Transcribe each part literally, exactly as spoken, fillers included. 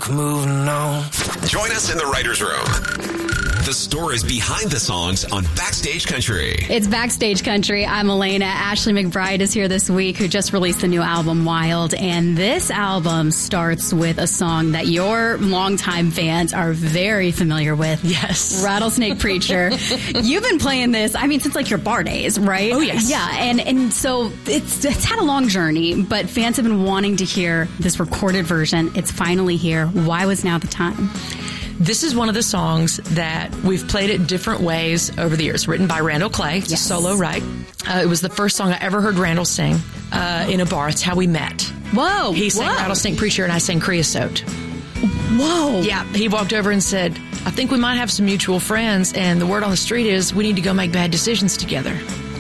moving on. Join us in the writer's room. The stories behind the songs on Backstage Country. It's Backstage Country. I'm Elena. Ashley McBryde is here this week, who just released the new album, Wild. And this album starts with a song that your longtime fans are very familiar with. Yes. Rattlesnake Preacher. You've been playing this, I mean, since like your bar days, right? Oh, yes. Yeah. And, and so it's, it's had a long journey, but fans have been wanting to hear this recorded version. It's finally here. Why was now the time? This is one of the songs that we've played it different ways over the years. Written by Randall Clay. It's yes. a solo write. Uh, it was the first song I ever heard Randall sing uh, in a bar. It's how we met. Whoa. He sang whoa. Rattlesnake Preacher and I sang Creosote. Whoa. Yeah. He walked over and said, I think we might have some mutual friends, and the word on the street is we need to go make bad decisions together.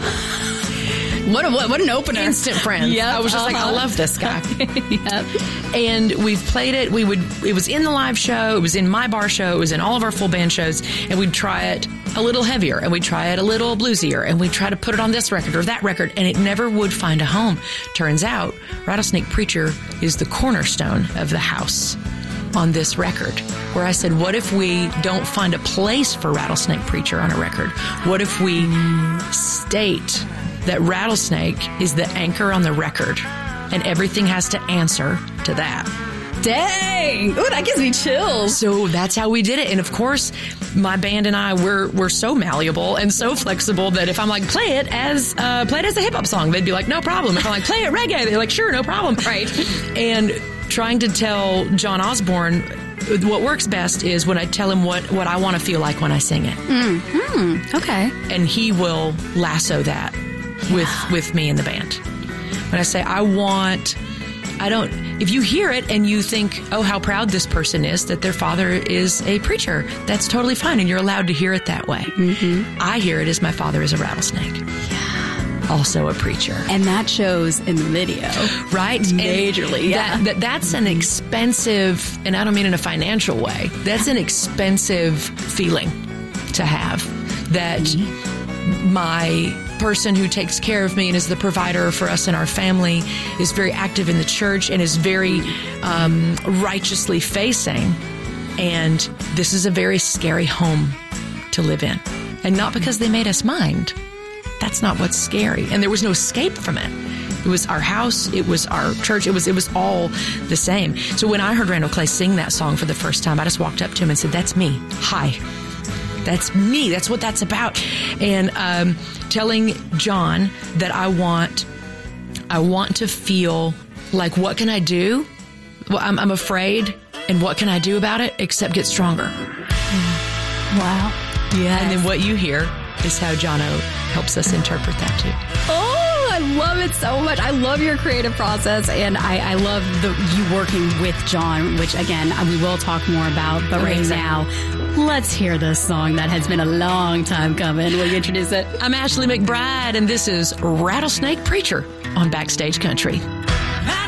What, a, what, what an opener. Instant friend. Yep, I was just uh-huh. like, I love this guy. Yep. And we've played it. We would, it was in the live show. It was in my bar show. It was in all of our full band shows. And we'd try it a little heavier, and we'd try it a little bluesier, and we'd try to put it on this record or that record, and it never would find a home. Turns out Rattlesnake Preacher is the cornerstone of the house on this record, where I said, what if we don't find a place for Rattlesnake Preacher on a record? What if we state that Rattlesnake is the anchor on the record, and everything has to answer to that? Dang! Ooh, that gives me chills. So that's how we did it. And of course, my band and I, we're, we're so malleable and so flexible that if I'm like, play it as, uh, play it as a hip hop song, they'd be like, no problem. If I'm like, play it reggae, they're like, sure, no problem. Right. And trying to tell John Osborne what works best is when I tell him what, what I want to feel like when I sing it. Mm-hmm. Okay. And he will lasso that with, yeah. with me and the band. When I say, I want, I don't, if you hear it and you think, oh, how proud this person is that their father is a preacher, that's totally fine. And you're allowed to hear it that way. Mm-hmm. I hear it as my father is a rattlesnake. Yeah. Also a preacher. And that shows in the video. Right? Majorly, and yeah. That, that, that's an expensive, and I don't mean in a financial way, that's an expensive feeling to have. That mm-hmm. my person who takes care of me and is the provider for us and our family is very active in the church and is very um, righteously facing. And this is a very scary home to live in. And not because they made us mind. That's not what's scary. And there was no escape from it. It was our house. It was our church. It was it was all the same. So when I heard Randall Clay sing that song for the first time, I just walked up to him and said, that's me. Hi. That's me. That's what that's about. And um, telling John that I want, I want to feel like, what can I do? Well, I'm, I'm afraid, and what can I do about it except get stronger? Wow. Yeah. And then what you hear is how Jono helps us interpret that too. Oh, I love it so much. I love your creative process, and I, I love the, you working with John, which again, we will talk more about. But Amazing. Right now, let's hear this song that has been a long time coming. Will you introduce it? I'm Ashley McBryde, and this is Rattlesnake Preacher on Backstage Country.